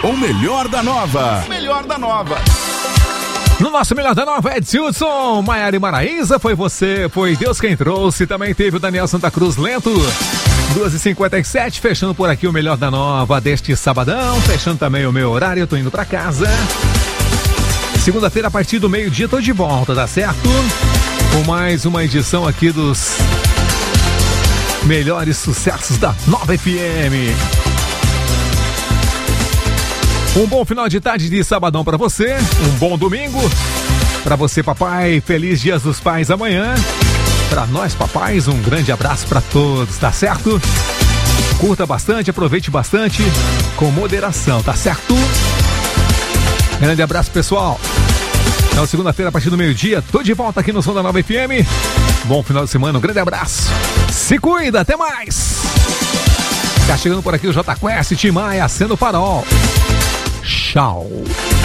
O melhor da nova. Melhor da nova. No nosso Melhor da Nova, Edson, Maiara e Maraísa, foi você, foi Deus quem trouxe. Também teve o Daniel Santa Cruz Lento, 2h57, fechando por aqui o Melhor da Nova deste sabadão, fechando também o meu horário, eu tô indo pra casa. Segunda-feira, a partir do meio-dia, tô de volta, tá certo? Com mais uma edição aqui dos melhores sucessos da Nova FM. Um bom final de tarde de sabadão pra você, um bom domingo. Pra você, papai, feliz Dias dos Pais amanhã. Pra nós, papais, um grande abraço pra todos, tá certo? Curta bastante, aproveite bastante, com moderação, tá certo? Grande abraço, pessoal. Então, segunda-feira, a partir do meio-dia, tô de volta aqui no Som da Nova FM. Bom final de semana, um grande abraço. Se cuida, até mais. Tá chegando por aqui o J Quest, Tim Maia, Acendo o Farol. Tchau.